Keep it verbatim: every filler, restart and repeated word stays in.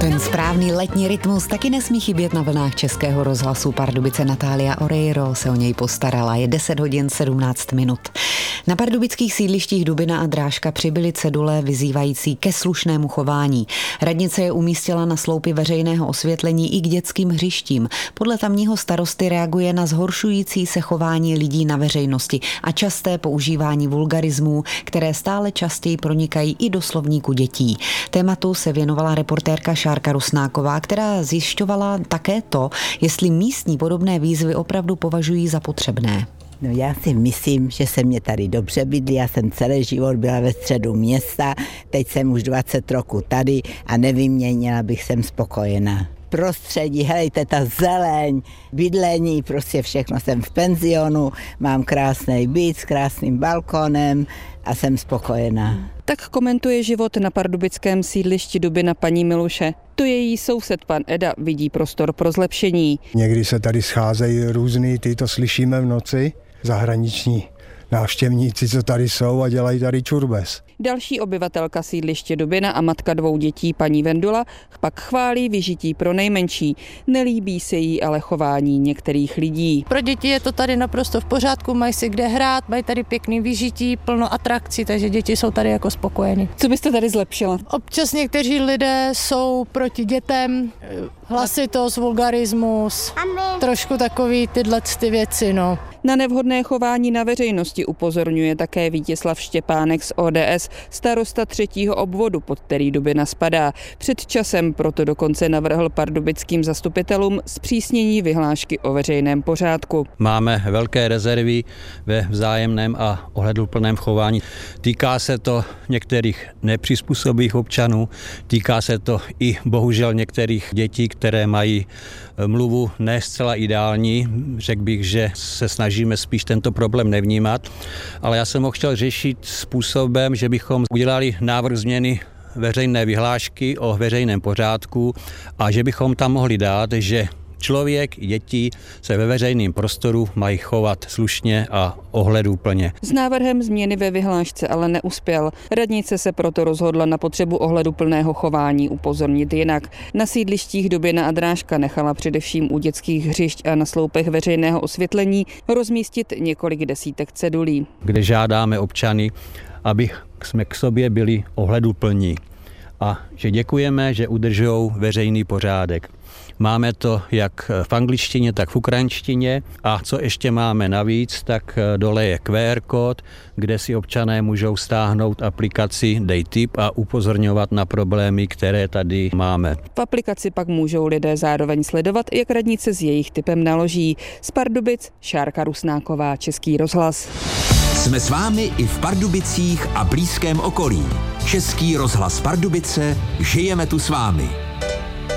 Ten správný letní rytmus taky nesmí chybět na vlnách Českého rozhlasu. Pardubice Natália Oreiro se o něj postarala. Je deset hodin sedmnáct minut. Na pardubických sídlištích Dubina a Drážka přibyly cedule vyzývající ke slušnému chování. Radnice je umístila na sloupy veřejného osvětlení i k dětským hřištím. Podle tamního starosty reaguje na zhoršující se chování lidí na veřejnosti a časté používání vulgarismů, které stále častěji pronikají i do slovníku dětí. Tématu se věnovala reportérka Šárka Rusnáková, která zjišťovala také to, jestli místní podobné výzvy opravdu považují za potřebné. No já si myslím, že se mě tady dobře bydlí, já jsem celý život byla ve středu města, teď jsem už dvacet roků tady a nevyměnila bych, jsem spokojená. Prostředí, helejte, ta zeleň, bydlení, prostě všechno, jsem v penzionu, mám krásný byt s krásným balkonem a jsem spokojená. Tak komentuje život na pardubickém sídlišti Dubina paní Miluše. To její soused pan Eda vidí prostor pro zlepšení. Někdy se tady scházejí různý, ty to slyšíme v noci, zahraniční návštěvníci, co tady jsou a dělají tady čurbes. Další obyvatelka sídliště Dubina a matka dvou dětí paní Vendula pak chválí vyžití pro nejmenší. Nelíbí se jí ale chování některých lidí. Pro děti je to tady naprosto v pořádku, mají si kde hrát, mají tady pěkný vyžití, plno atrakcí, takže děti jsou tady jako spokojení. Co byste tady zlepšila? Občas někteří lidé jsou proti dětem, hlasitost, vulgarismus, trošku takový tyhle ty věci, no. Na nevhodné chování na veřejnosti upozorňuje také Vítězslav Štěpánek z O D S, starosta třetího obvodu, pod který Dubina spadá. Před časem proto dokonce navrhl pardubickým zastupitelům zpřísnění vyhlášky o veřejném pořádku. Máme velké rezervy ve vzájemném a ohleduplném chování. Týká se to některých nepřizpůsobivých občanů, týká se to i bohužel některých dětí, které mají mluvu ne zcela ideální. Řekl bych, že se snažíme spíš tento problém nevnímat, ale já jsem ho chtěl řešit způsobem, že bychom udělali návrh změny veřejné vyhlášky o veřejném pořádku a že bychom tam mohli dát, že člověk i děti se ve veřejném prostoru mají chovat slušně a ohleduplně. S návrhem změny ve vyhlášce ale neuspěl. Radnice se proto rozhodla na potřebu ohleduplného chování upozornit jinak. Na sídlištích Dubina a Drážka nechala především u dětských hřišť a na sloupech veřejného osvětlení rozmístit několik desítek cedulí, kde žádáme občany, aby jsme k sobě byli ohleduplní a že děkujeme, že udržují veřejný pořádek. Máme to jak v angličtině, tak v ukrajinštině a co ještě máme navíc, tak dole je Q R kód, kde si občané můžou stáhnout aplikaci Dej tip a upozorňovat na problémy, které tady máme. V aplikaci pak můžou lidé zároveň sledovat, jak radnice s jejich tipem naloží. Z Pardubic Šárka Rusnáková, Český rozhlas. Jsme s vámi i v Pardubicích a blízkém okolí. Český rozhlas Pardubice, žijeme tu s vámi.